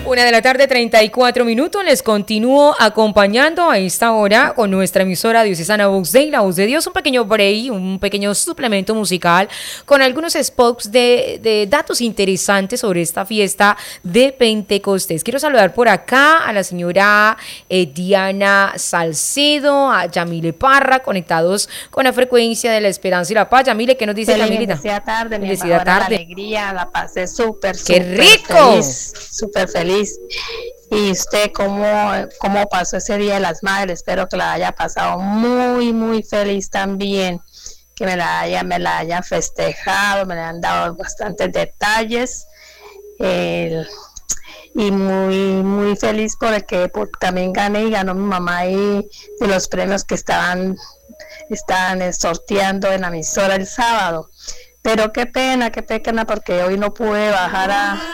1:34 p.m. Les continúo acompañando a esta hora con nuestra emisora diocesana Voz Dei, la Voz de Dios, un pequeño break, un pequeño suplemento musical con algunos spots de datos interesantes sobre esta fiesta de Pentecostés. Quiero saludar por acá a la señora Diana Salcedo, a Yamile Parra, conectados con la frecuencia de la esperanza y la paz. Yamile, ¿qué nos dice Yamilita? Bendecida tarde, mi Bendecida hermana, tarde. la alegría, la pasé súper rico! Súper feliz. ¿Y usted cómo pasó ese Día de las Madres? Espero que la haya pasado muy, muy feliz también, que me la haya festejado, me le han dado bastantes detalles, y muy, muy feliz porque también ganó mi mamá ahí de los premios que estaban sorteando en la emisora el sábado. Pero qué pena porque hoy no pude bajar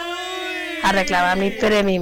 a reclamar mi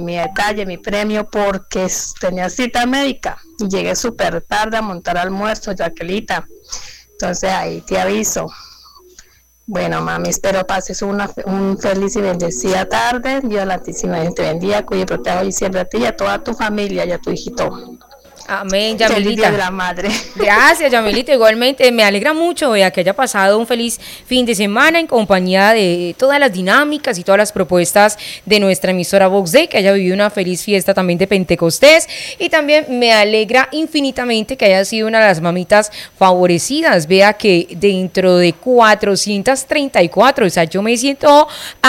premio porque tenía cita médica y llegué súper tarde a montar almuerzo, Jaquelita. Entonces ahí te aviso. Bueno, mami, espero pases un feliz y bendecida tarde. Dios la Altísima te bendiga, cuide y proteja hoy y siempre a ti y a toda tu familia y a tu hijito. Amén, Yamilita. Feliz Día de la Madre. Gracias, Yamilita. Igualmente, me alegra mucho que haya pasado un feliz fin de semana en compañía de todas las dinámicas y todas las propuestas de nuestra emisora Vox Day, que haya vivido una feliz fiesta también de Pentecostés. Y también me alegra infinitamente que haya sido una de las mamitas favorecidas. Vea que dentro de 434, o sea, yo me siento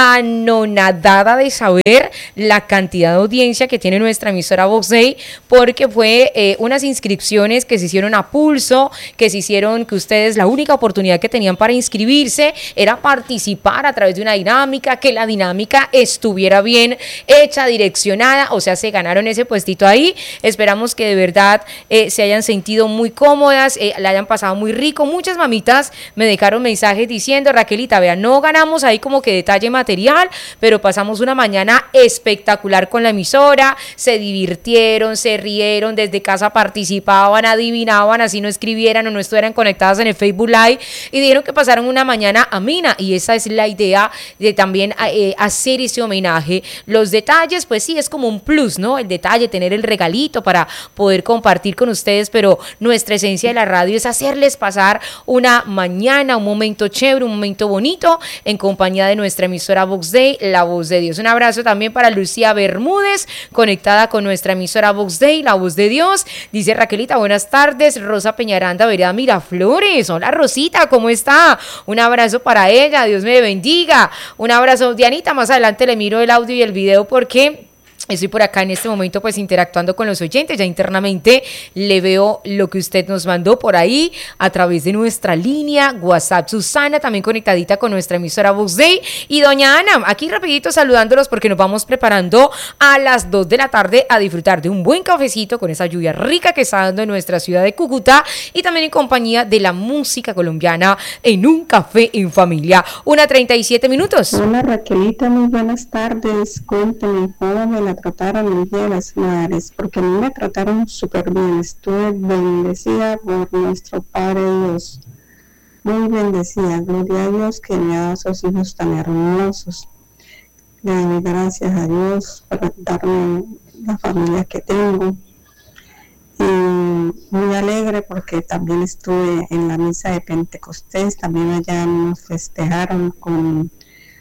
anonadada de saber la cantidad de audiencia que tiene nuestra emisora Vox Day, porque fue unas inscripciones que se hicieron a pulso, que ustedes la única oportunidad que tenían para inscribirse era participar a través de una dinámica, que la dinámica estuviera bien hecha, direccionada, o sea, se ganaron ese puestito ahí. Esperamos que de verdad se hayan sentido muy cómodas, la hayan pasado muy rico. Muchas mamitas me dejaron mensajes diciendo: Raquelita, vea, no ganamos ahí como que detalle material, pero pasamos una mañana espectacular con la emisora, se divirtieron, se rieron, desde casa participaban, adivinaban, así no escribieran o no estuvieran conectadas en el Facebook Live, y dijeron que pasaron una mañana amena, y esa es la idea de también hacer ese homenaje. Los detalles, pues sí, es como un plus, ¿no? El detalle, tener el regalito para poder compartir con ustedes, pero nuestra esencia de la radio es hacerles pasar una mañana, un momento chévere, un momento bonito, en compañía de nuestra emisora Vox Day, la Voz de Dios. Un abrazo también para Lucía Bermúdez, conectada con nuestra emisora Vox Day, la Voz de Dios. Dice Raquelita, buenas tardes. Rosa Peñaranda, vereda Miraflores. Hola, Rosita, ¿cómo está? Un abrazo para ella, Dios me bendiga. Un abrazo, Dianita. Más adelante le miro el audio y el video porque estoy por acá en este momento pues interactuando con los oyentes. Ya internamente le veo lo que usted nos mandó por ahí a través de nuestra línea WhatsApp. Susana también conectadita con nuestra emisora Vox Day. Y doña Ana, aquí rapidito saludándolos porque nos vamos preparando a las 2 de la tarde a disfrutar de un buen cafecito con esa lluvia rica que está dando en nuestra ciudad de Cúcuta, y también en compañía de la música colombiana en un café en familia. 1:37 p.m. Hola Raquelita, muy buenas tardes. Cuéntame cómo me la trataron el Día de las Madres, porque a mí me trataron súper bien. Estuve bendecida por nuestro Padre Dios, muy bendecida. Gloria a Dios que me ha dado esos hijos tan hermosos. Le doy gracias a Dios por darme la familia que tengo, y muy alegre porque también estuve en la misa de Pentecostés. También allá nos festejaron con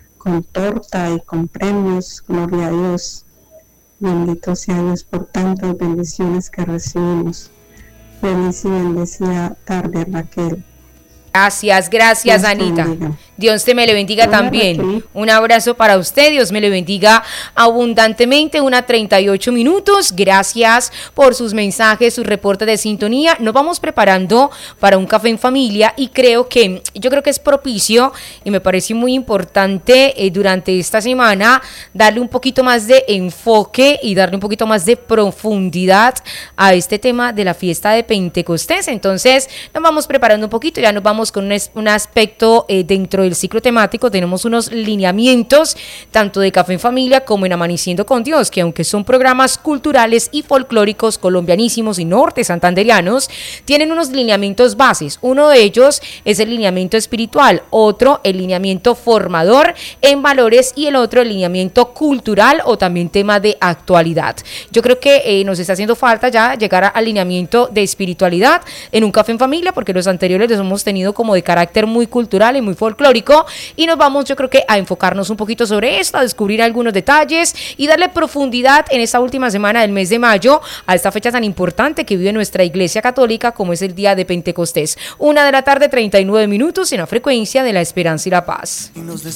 torta y con premios. Gloria a Dios. Bendito sea Dios por tantas bendiciones que recibimos. Feliz y bendecida tarde, Raquel. Gracias, Dios Anita. bendiga. Dios te me le bendiga. Hola, también. Raquel. Un abrazo para usted. Dios me le bendiga abundantemente. 1:38 p.m. Gracias por sus mensajes, sus reportes de sintonía. Nos vamos preparando para un café en familia, y yo creo que es propicio y me parece muy importante durante esta semana darle un poquito más de enfoque y darle un poquito más de profundidad a este tema de la fiesta de Pentecostés. Entonces nos vamos preparando un poquito, ya nos vamos con un aspecto dentro del ciclo temático tenemos unos lineamientos tanto de Café en Familia como en Amaneciendo con Dios, que aunque son programas culturales y folclóricos colombianísimos y norte santanderianos, tienen unos lineamientos bases. Uno de ellos es el lineamiento espiritual, otro el lineamiento formador en valores y el otro el lineamiento cultural o también tema de actualidad. Yo creo que nos está haciendo falta ya llegar al lineamiento de espiritualidad en un Café en Familia, porque los anteriores los hemos tenido como de carácter muy cultural y muy folclórico, y nos vamos, yo creo que a enfocarnos un poquito sobre esto, a descubrir algunos detalles y darle profundidad en esta última semana del mes de mayo a esta fecha tan importante que vive nuestra Iglesia Católica, como es el día de Pentecostés. 1:39 p.m. en la frecuencia de la esperanza y la paz.